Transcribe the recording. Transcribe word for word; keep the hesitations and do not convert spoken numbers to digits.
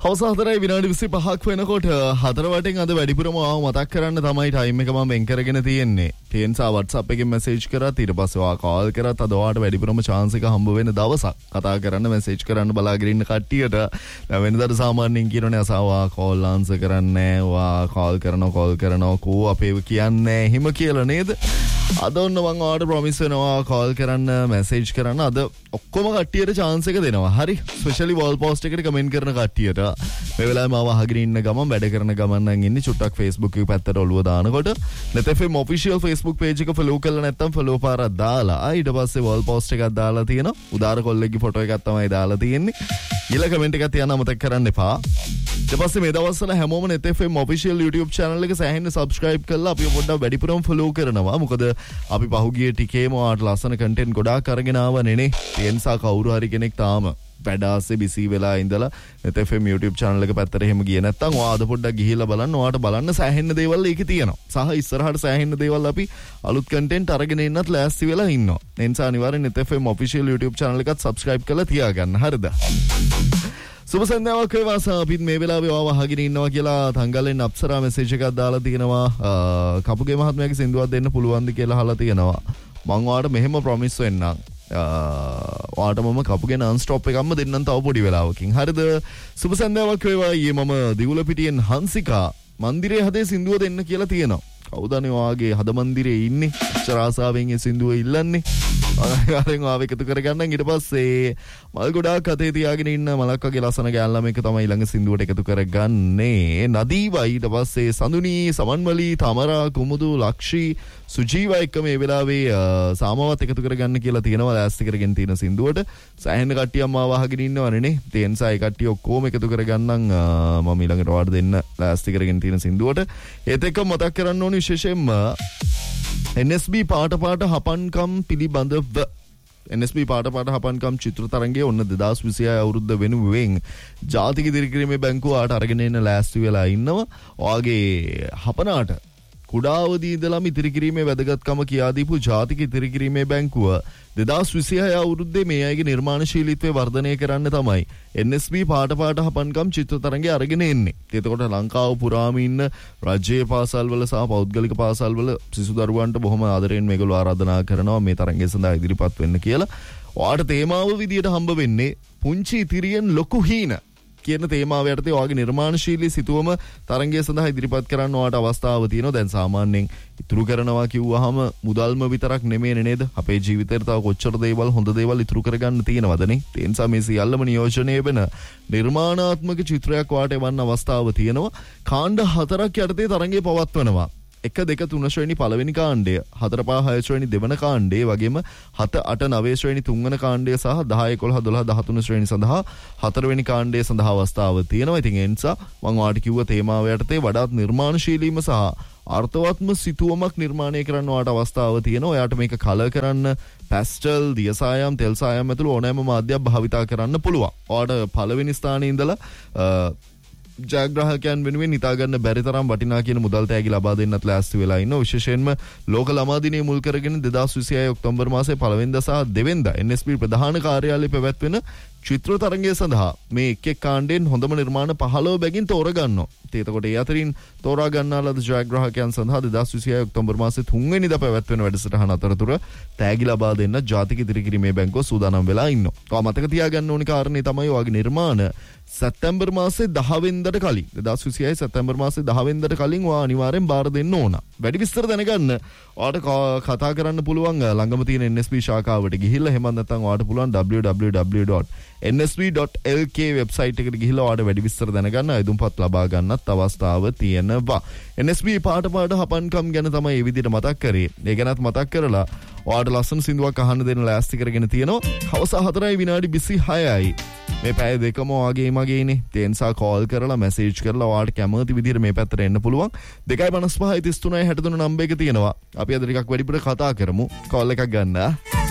හවස හතරයි විනාඩි විසිපහක් වෙනකොට හතර වටෙන් අද වැඩිපුරම ආව මතක් කරන්න තමයි ටයිම් එක මම වෙන් කරගෙන තියෙන්නේ. ඒ නිසා WhatsApp එකෙන් මැසේජ් කරත් ඊට පස්සේ ඔයා කෝල් කරත් අද ඔයාට වැඩිපුරම chance එක හම්බ වෙන දවසක්. කතා කරන්න මැසේජ් කරන්න බලාගෙන ඉන්න කට්ටියට දැන් වෙනදාට සාමාන්‍යයෙන් කියනෝනේ අසාවා කෝල් ආන්සර් කරන්නේ නැහැ. ඔයා කෝල් කරනවා කෝල් කරනවා කෝ අපේ කියන්නේ හිම කියලා නේද? අද ඔන්න මම ඔයාට ප්‍රොමිස් වෙනවා කෝල් කරන්න මැසේජ් කරන්න අද ඔක්කොම කට්ටියට chance එක දෙනවා. හරි. ස්පෙෂලි වෝල් පෝස්ට් එකට කමෙන්ට් කරන කට්ටියට මේ වෙලාවේ මාව අහගෙන ඉන්න ගමන් වැඩ කරන ගමන් නම් ඉන්නේ චුට්ටක් Facebook එකේ පැත්තට ඔළුව දානකොට net f m official Facebook page එක follow කරලා නැත්නම් follow පාරක් දාලා ඊට පස්සේ wall post එකක් දාලා තියෙනවා. උදාර කොල්ලෙක්ගේ ෆොටෝ එකක් තමයි දාලා තියෙන්නේ. ඊළඟ කමෙන්ට් එකක් තියන්න අමතක කරන්න එපා. ඊට පස්සේ මේ දවස්වල හැමෝම net f m official YouTube channel එක සෑහෙන subscribe කරලා අපිව පොඩ්ඩක් වැඩිපුරම follow කරනවා. මොකද අපි පහුගිය ටිකේම ඔයාලට ලස්සන content ගොඩාක් අරගෙන ආවනේ නේ. ඒ නිසා කවුරු හරි කෙනෙක් තාම වැඩාසේ බිසි වෙලා ඉඳලා net f m YouTube channel එක පැත්තට එහෙම ගියේ නැත්නම් ඔයාද පොඩ්ඩක් ගිහිල්ලා බලන්න. ඔයාට බලන්න සෑහෙන්න දේවල් ඒකේ තියෙනවා. සහ ඉස්සරහට සෑහෙන්න දේවල් අපි අලුත් content අරගෙන එන්නත් ලෑස්ති වෙලා ඉන්නවා. ඒ නිසා අනිවාර්යෙන් net f m official YouTube channel එකත් subscribe කරලා තියාගන්න. හරිද? සුබ සන්ධ්‍යාවක් වේවා. අපිත් මේ වෙලාවේ ඔයාව අහගෙන ඉන්නවා කියලා තංගලෙන් අප්සරා මැසේජ් එකක් දාලා තියෙනවා. කපුගේ මහත්මයාගේ සින්දුවක් දෙන්න පුළුවන්ද කියලා අහලා තියෙනවා. මම ඔයාට මෙහෙම ප්‍රොමිස් වෙන්නම්. ඔයාට මම කපුගේ non stop එකක්ම දෙන්නම් තව පොඩි වෙලාවකින්. හරිද? සුබ සන්ධ්‍යාවක් වේවා. ඊයේ මම දිගුල පිටියෙන් හංසිකා මන්දිරේ හදේ සින්දුව දෙන්න කියලා තියෙනවා. කවුදනේ ඔයාගේ හද මන්දිරේ ඉන්නේ? අච්චර ආසාවෙන් ඒ සින්දුව ඉල්ලන්නේ. අනිවාර්යෙන් ආව එකතු කරගන්න. ඊට පස්සේ මල් ගොඩාක් අතේ තියාගෙන ඉන්න මලක් වගේ ලස්සන ගෑල්ලා මේක තමයි ළඟ සින්දුවට එකතු කරගන්නේ. නදීවා ඊට පස්සේ සඳුනී සමන්වලි තමරා කුමුදු ලක්ෂී සුජීවා එක්ක මේ වෙලාවේ සාමවත් එකතු කරගන්න කියලා තියෙනවා. ලෑස්ති කරගෙන තියෙන සින්දුවට සෑහෙන කට්ටියම ආව අහගෙන ඉන්නවනේ නේ. ඒ නිසා ඒ කට්ටිය ඔක්කොම එකතු කරගන්නම් මම ඊළඟට වාට දෙන්න ලෑස්ති කරගෙන තියෙන සින්දුවට. ඒත් එක්ක මතක් කරන්න ඕනේ විශේෂයෙන්ම N S B පාට පාට හපන්කම් පිළිබඳව N S B පාට පාට හපන්කම් චිත්‍ර තරංගයේ ඔන්න දෙදාස් විසිහය අවුරුද්ද වෙනුවෙන් ජාතික ඉදිරිකිරීමේ බැංකුව ආට අරගෙන එන්න ලෑස්ති වෙලා ඉන්නවා. ඔයාගේ හපනාට කුඩාවදී ඉඳලම ඉතිරි කිරීමේ වැදගත්කම කියා දීපු ජාතික ඉතිරි කිරීමේ බැංකුව දෙදාස් විසිහය අවුරුද්දේ මේ අයගේ නිර්මාණශීලීත්වය වර්ධනය කරන්න තමයි N S B පාට පාට හපන්කම් චිත්‍ර තරංගය අරගෙන එන්නේ. එතකොට ලංකාව පුරාම ඉන්න රාජ්‍ය පාසල්වල සහ පෞද්ගලික පාසල්වල සිසු දරුවන්ට බොහොම ආදරයෙන් මේගොල්ලෝ ආරාධනා කරනවා මේ තරංගය සඳහා ඉදිරිපත් වෙන්න කියලා. ඔයාට තේමාව විදියට හම්බ වෙන්නේ පුංචි ඉතිරියෙන් ලොකු හීන කියන තේමාව යටතේ ඔයාගේ නිර්මාණශීලී සිතුවම තරංගය සඳහා ඉදිරිපත් කරන්න ඔයාට අවස්ථාව තියෙනවා. දැන් සාමාන්‍යයෙන් ඉතුරු කරනවා කිව්වහම මුදල්ම විතරක් නෙමෙයි නේද? අපේ ජීවිතේට තව කොච්චර දේවල් හොඳ දේවල් ඉතුරු කරගන්න තියෙනවදනේ. ඒ නිසා මේ සියල්ලම නියෝජනය වෙන නිර්මාණාත්මක චිත්‍රයක් ඔයාට එවන්න අවස්ථාව තියෙනවා. කාණ්ඩ හතරක් යටතේ තරංගය පවත්වනවා. එක දෙක තුන ශ්‍රේණි පළවෙනි කාණ්ඩය, හතර පහ හය ශ්‍රේණි දෙවන කාණ්ඩය, වගේම හත අට නවය ශ්‍රේණි තුන්වන කාණ්ඩය සහ දහ එකොළහ දොළහ දහතුන ශ්‍රේණි සඳහා හතරවෙනි කාණ්ඩය සඳහා අවස්ථාව තියෙනවා. ඉතින් ඒ නිසා මම ඔයාලට කිව්ව තේමාව යටතේ වඩාත් නිර්මාණශීලීම සහ අර්ථවත්ම සිතුවමක් නිර්මාණය කරන්න ඔයාලට අවස්ථාව තියෙනවා. ඔයාට මේක කලර් කරන්න පැස්ටල්, දියසායම්, තෙල් සායම් ඇතුළු ඕනෑම මාධ්‍යයක් භාවිතා කරන්න පුළුවන්. ඔයාලට පළවෙනි ස්ථානයේ ඉඳලා ජයග්‍රාහකයන් වෙනුවෙන් හිතාගන්න බැරි තරම් වටිනා කියන මුදල් තෑගි ලබා දෙන්නත් ලෑස්ති වෙලා ඉන්නවා. විශේෂයෙන්ම ලෝක ළමා දිනය මුල් කරගෙන දෙදාස් විසිහය ඔක්තෝබර් මාසයේ පළවෙනිදා සහ දෙවෙනිදා N S B ප්‍රධාන කාර්යාලයේ පැවැත්වෙන චිත්‍ර තරංගය සඳහා මේ එක් එක් කාණ්ඩයෙන් හොඳම නිර්මාණ පහළොව බැගින් තෝරගන්නවා. එතකොට ඒ අතරින් තෝරා ගන්නා ලද ජයග්‍රාහකයන් සඳහා දෙදාස් විසිහය ඔක්තෝබර් මාසයේ තුන්වෙනිදා පැවැත්වෙන වැඩසටහන අතරතුර තෑගි ලබා දෙන්න ජාතික ඉදිරිකිරීමේ බැංකුව සූදානම් වෙලා ඉන්නවා. තව මතක තියාගන්න ඕනි කාරණේ තමයි ඔයාගේ නිර්මාණ සැප්තැම්බර් මාසේ දහ වෙනිදාට කලින් දෙදාස් විසිහය සැප්තැම්බර් මාසේ දහ වෙනිදාට කලින් ඔයා අනිවාර්යෙන් බාර දෙන්න ඕන. වැඩි විස්තර දැනගන්න ඔයාට කතා කරන්න පුළුවන් ළඟම තියෙන N S B ශාඛාවට ගිහිල්ලා. එහෙම නැත්නම් ඔයාට පුළුවන් w w w dot n s b dot l k website එකට ගිහිල්ලා ඔයාට වැඩි විස්තර දැනගන්න, අයදුම්පත් ලබා ගන්නත් අවස්ථාව තියෙනවා. N S B පාට පාට හපන්කම් ගැන තමයි මේ විදිහට මතක් කරේ. ඒ ගැනත් මතක් කරලා ඔයාට ලස්සන සින්දුවක් අහන්න දෙන්න ලෑස්ති කරගෙන තියෙනවා. හවස හතරයි විනාඩි විසිහයයි. මේ පැය දෙකම ඔයාගේ මගේනේ. ඒ නිසා කෝල් කරලා මැසේජ් කරලා ඔයාට කැමති විදිහට මේ පැත්තට එන්න පුළුවන්. දෙකයි පනස් පහයි තිස් තුනයි හැට තුන නම්බර් එක තියෙනවා. අපි අද ටිකක් වැඩිපුර කතා කරමු. කෝල් එකක් ගන්න.